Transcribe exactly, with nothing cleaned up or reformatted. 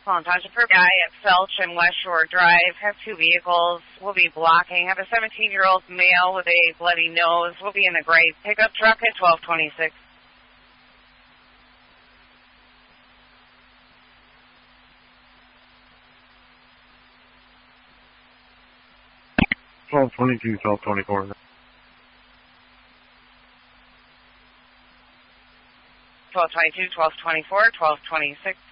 Fallen Township for guy at Felch and West Shore Drive. Have two vehicles. We'll be blocking. Have a seventeen-year-old male with a bloody nose. We'll be in a gray pickup truck at twelve twenty-six. twelve twenty-two, twelve twenty-four. twelve twenty-two, twelve twenty-four, twelve twenty-six.